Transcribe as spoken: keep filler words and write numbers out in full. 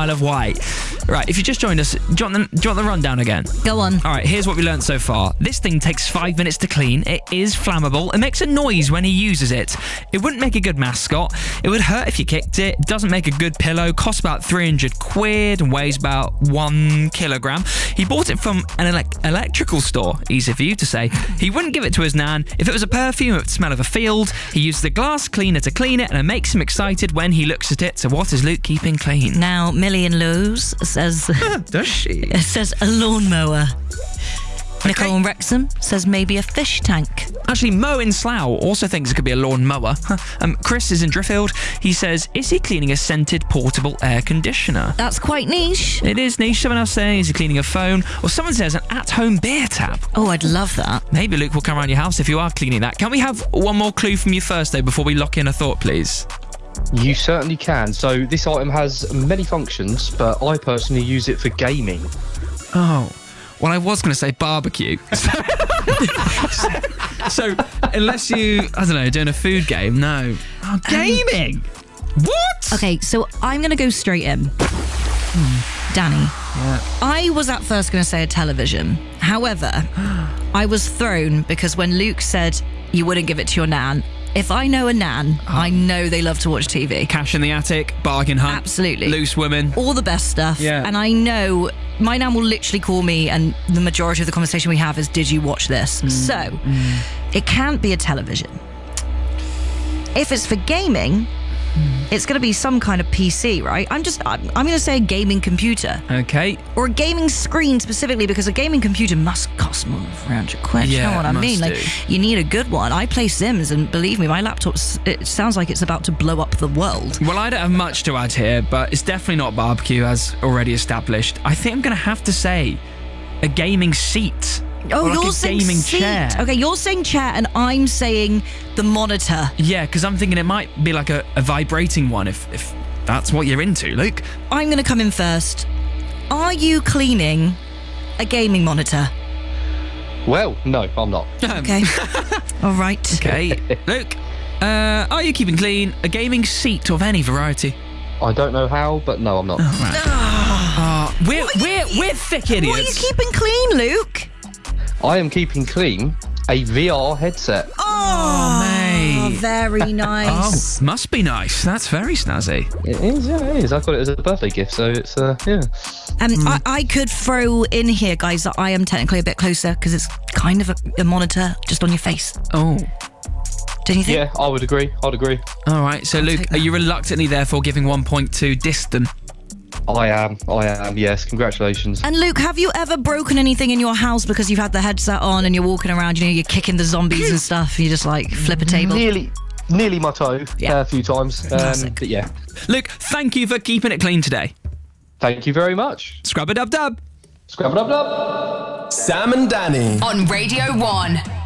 Isle of Wight. Right, if you just joined us, do you, want the, do you want the rundown again? Go on. All right, here's what we learned so far. This thing takes five minutes to clean. It is flammable. It makes a noise when he uses it. It wouldn't make a good mascot. It would hurt if you kicked it. Doesn't make a good pillow. Costs about three hundred quid and weighs about one kilogram. He bought it from an elec- electrical store. Easy for you to say. He wouldn't give it to his nan. If it was a perfume, it would smell of a field. He uses a glass cleaner to clean it, and it makes him excited when he looks at it. So what is Luke keeping clean? Now, Million Lose says... Does she? It says a lawnmower. Okay. Nicole Wrexham says maybe a fish tank. Actually, Mo in Slough also thinks it could be a lawn mower. um, Chris is in Driffield. He says, is he cleaning a scented portable air conditioner? That's quite niche. It is niche. Someone else saying, is he cleaning a phone? Or someone says an at-home beer tap. Oh, I'd love that. Maybe Luke will come around your house if you are cleaning that. Can we have one more clue from you first, though, before we lock in a thought, please? You certainly can. So this item has many functions, but I personally use it for gaming. Oh, well, I was going to say barbecue. so, so, unless you, I don't know, doing a food game, no. Oh, gaming? Um, what? Okay, so I'm going to go straight in. Hmm. Danny. Yeah. I was at first going to say a television. However, I was thrown because when Luke said you wouldn't give it to your nan, if I know a nan, oh. I know they love to watch T V. Cash in the Attic, Bargain Hunt. Absolutely. Loose Women. All the best stuff. Yeah. And I know my nan will literally call me and the majority of the conversation we have is, did you watch this? Mm. So, mm. it can't be a television. If it's for gaming, mm. it's going to be some kind of P C, right? I'm just, I'm, I'm going to say a gaming computer. Okay. Or a gaming screen specifically, because a gaming computer must cost more than three hundred quid. Yeah, you know what I mean? do. Like, you need a good one. I play Sims, and believe me, my laptop, it sounds like it's about to blow up the world. Well, I don't have much to add here, but it's definitely not barbecue, as already established. I think I'm going to have to say a gaming seat. Oh, or like you're a saying gaming seat. chair. Okay, you're saying chair, and I'm saying the monitor. Yeah, because I'm thinking it might be like a, a vibrating one, if, if that's what you're into, Luke. I'm going to come in first. Are you cleaning a gaming monitor? Well, no, I'm not. Okay. All right. Okay. Luke, uh, are you keeping clean a gaming seat of any variety? I don't know how, but no, I'm not. Oh, right. oh, we're, we're, we're thick idiots. What are you keeping clean, Luke? I am keeping clean a V R headset. Oh, oh mate. Very nice. Oh, must be nice. That's very snazzy. It is, yeah, it is. I got it as a birthday gift, so it's, uh, yeah. Um, Mm. I, I could throw in here, guys, that I am technically a bit closer because it's kind of a, a monitor just on your face. Oh. Don't you think? Yeah, I would agree. I'd agree. All right. So, I'll Luke, take are that. you reluctantly therefore giving one point two distant? I am. I am. Yes. Congratulations. And Luke, have you ever broken anything in your house because you've had the headset on and you're walking around, you know, you're kicking the zombies and stuff, and you just like flip a table? Nearly, nearly my toe Yeah. uh, a few times. Um, Classic. but yeah. Luke, thank you for keeping it clean today. Thank you very much. Scrub a dub dub. Scrub it up, up. Sam and Danny on Radio one.